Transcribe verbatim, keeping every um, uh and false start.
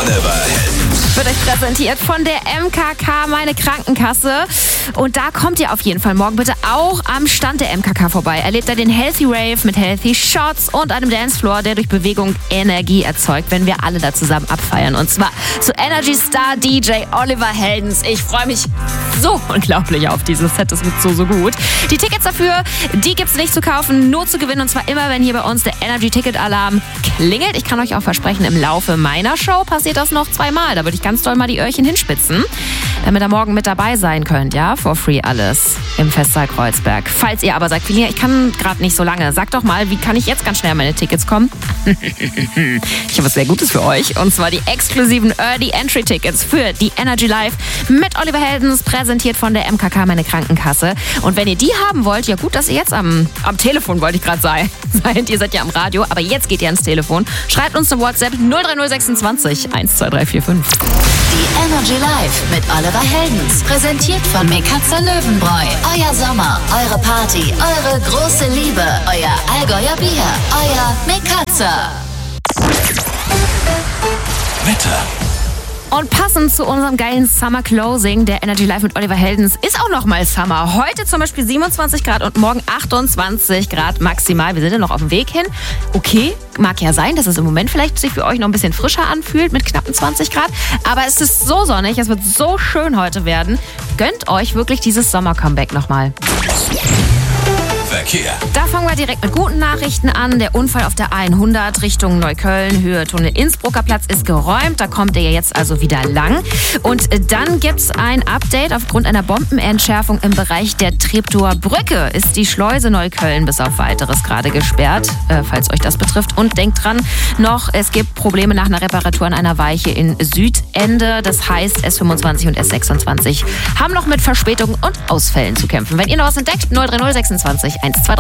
Oliver Heldens. Wird euch präsentiert von der M K K, meine Krankenkasse. Und da kommt ihr auf jeden Fall morgen bitte auch am Stand der M K K vorbei. Erlebt da den Healthy Rave mit Healthy Shots und einem Dancefloor, der durch Bewegung Energie erzeugt, wenn wir alle da zusammen abfeiern. Und zwar zu Energy Star D J Oliver Heldens. Ich freue mich so unglaublich auf dieses Set. Das wird so, so gut. Die Tickets dafür, die gibt's nicht zu kaufen, nur zu gewinnen. Und zwar immer, wenn hier bei uns der Energy Ticket Alarm klingelt. Ich kann euch auch versprechen, im Laufe meiner Show passiert das noch zweimal. Da würde ich ganz doll mal die Öhrchen hinspitzen, damit ihr morgen mit dabei sein könnt, ja? For free alles im Festsaal Kreuzberg. Falls ihr aber sagt, Filia, ich kann gerade nicht so lange, sagt doch mal, wie kann ich jetzt ganz schnell an meine Tickets kommen? Ich habe was sehr Gutes für euch. Und zwar die exklusiven Early Entry Tickets für die Energy Live mit Oliver Heldens, präsentiert von der M K K, meine Krankenkasse. Und wenn ihr die haben wollt, ja gut, dass ihr jetzt am, am Telefon, wollte ich gerade sein, seid. Ihr seid ja am Radio, aber jetzt geht ihr ans Telefon. Schreibt uns eine WhatsApp null drei null sechsundzwanzig eins zwei drei vier fünf. Die Energy Live mit Oliver Heldens, präsentiert von Mekatzer Löwenbräu. Euer Sommer, eure Party, eure große Liebe, euer Allgäuer Bier, euer Mekatzer. Wetter. Und passend zu unserem geilen Summer Closing der Energy Live mit Oliver Heldens ist auch nochmal Summer. Heute zum Beispiel siebenundzwanzig Grad und morgen achtundzwanzig Grad maximal. Wir sind ja noch auf dem Weg hin. Okay, mag ja sein, dass es im Moment vielleicht sich für euch noch ein bisschen frischer anfühlt mit knappen zwanzig Grad. Aber es ist so sonnig, es wird so schön heute werden. Gönnt euch wirklich dieses Sommer-Comeback nochmal. Verkehr. Da fangen wir direkt mit guten Nachrichten an. Der Unfall auf der A hundert Richtung Neukölln, Höhe Tunnel Innsbrucker Platz ist geräumt. Da kommt ihr jetzt also wieder lang. Und dann gibt's ein Update. Aufgrund einer Bombenentschärfung im Bereich der Treptower Brücke ist die Schleuse Neukölln bis auf Weiteres gerade gesperrt, äh, falls euch das betrifft. Und denkt dran noch, es gibt Probleme nach einer Reparatur an einer Weiche in Südende. Das heißt, S fünfundzwanzig und S sechsundzwanzig haben noch mit Verspätungen und Ausfällen zu kämpfen. Wenn ihr noch was entdeckt, null drei null sechsundzwanzig eins zwei drei.